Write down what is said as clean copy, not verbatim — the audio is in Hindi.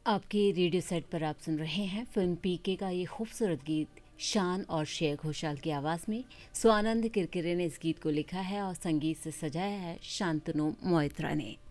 आपके रेडियो सेट पर आप सुन रहे हैं फिल्म पीके का ये खूबसूरत गीत शान और श्रेया घोषाल की आवाज़ में। स्वानंद किरकिरे ने इस गीत को लिखा है और संगीत से सजाया है शांतनु मोइत्रा ने।